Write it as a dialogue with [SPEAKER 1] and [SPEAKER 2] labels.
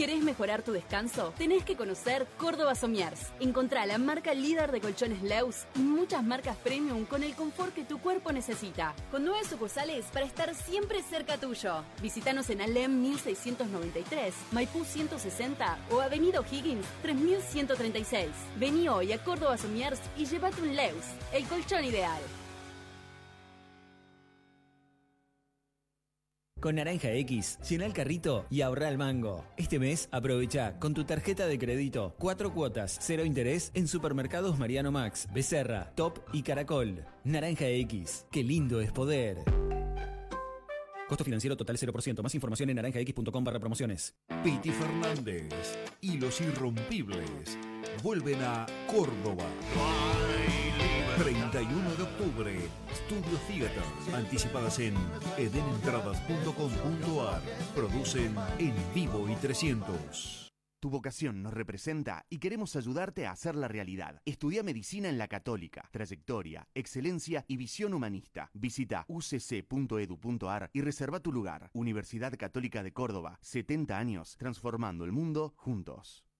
[SPEAKER 1] ¿Querés mejorar tu descanso? Tenés que conocer Córdoba Somiers. Encontrá la marca líder de colchones Leus y muchas marcas premium con el confort que tu cuerpo necesita. Con 9 sucursales para estar siempre cerca tuyo. Visítanos en Alem 1693, Maipú 160 o Avenida O'Higgins 3136. Vení hoy a Córdoba Somiers y llévate un Leus, el colchón ideal.
[SPEAKER 2] Con Naranja X, llena el carrito y ahorra el mango. Este mes aprovecha con tu tarjeta de crédito 4 cuotas, 0 interés en supermercados Mariano Max, Becerra, Top y Caracol. Naranja X, qué lindo es poder. Costo financiero total 0%. Más información en naranjax.com/promociones.
[SPEAKER 3] Piti Fernández y los Irrompibles vuelven a Córdoba. 31 de octubre, Studio Theater. Anticipadas en edenentradas.com.ar. Producen En Vivo y 300.
[SPEAKER 4] Tu vocación nos representa y queremos ayudarte a hacerla realidad. Estudia medicina en la Católica. Trayectoria, excelencia y visión humanista. Visita ucc.edu.ar y reserva tu lugar. Universidad Católica de Córdoba. 70 años transformando el mundo juntos.